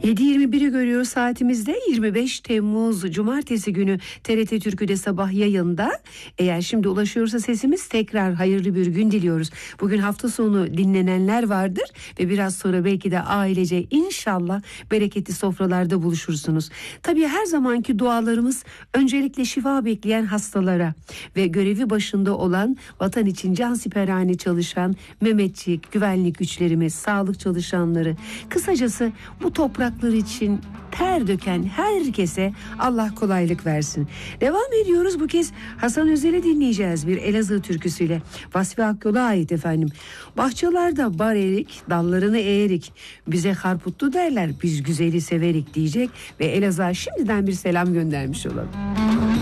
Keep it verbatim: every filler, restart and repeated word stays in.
yedi yirmi biri görüyor saatimizde. yirmi beş Temmuz Cumartesi günü T R T Türkü'de sabah yayında. Eğer şimdi ulaşıyorsa sesimiz, tekrar hayırlı bir gün diliyoruz. Bugün hafta sonu dinlenenler vardır ve biraz sonra belki de ailece inşallah bereketli sofralarda buluşursunuz. Tabii her zamanki dualarımız öncelikle şifa bekleyen hastalara ve görevi başında olan, vatan için cansiperhane çalışan Mehmetçik, güvenlik güçlerimiz, sağlık çalışanları, kısacası bu topraklar için ter döken herkese Allah kolaylık versin. Devam ediyoruz, bu kez Hasan Özel'i dinleyeceğiz bir Elazığ türküsüyle. Vasfi Akyol'a ait efendim. Bahçelerde bar erik, dallarını eğerik. Bize harputlu derler, biz güzeli severik diyecek ve Elazığ'a şimdiden bir selam göndermiş olalım.